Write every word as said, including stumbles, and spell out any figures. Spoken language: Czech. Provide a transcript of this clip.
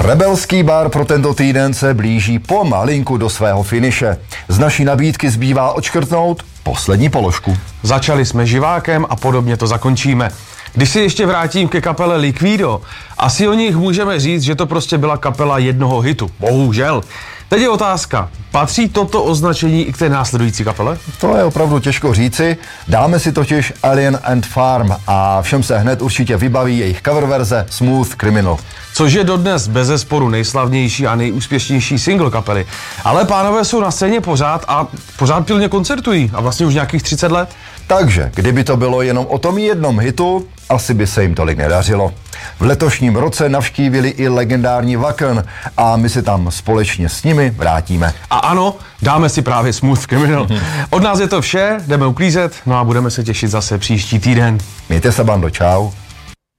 Rebelský bar pro tento týden se blíží pomalinku do svého finiše. Z naší nabídky zbývá odškrtnout poslední položku. Začali jsme živákem a podobně to zakončíme. Když si ještě vrátím ke kapele Liquido, asi o nich můžeme říct, že to prostě byla kapela jednoho hitu. Bohužel. Teď je otázka, patří toto označení i k té následující kapele? To je opravdu těžko říci, dáme si totiž Alien and Farm a všem se hned určitě vybaví jejich cover verze Smooth Criminal. Což je dodnes bezesporu nejslavnější a nejúspěšnější single kapely. Ale pánové jsou na scéně pořád a pořád pilně koncertují a vlastně už nějakých třicet let. Takže, kdyby to bylo jenom o tom jednom hitu, asi by se jim tolik nedařilo. V letošním roce navštívili i legendární Wacken a my se tam společně s nimi vrátíme. A ano, dáme si právě Smooth Criminal. Od nás je to vše, jdeme uklízet, no a budeme se těšit zase příští týden. Mějte se, bando, čau.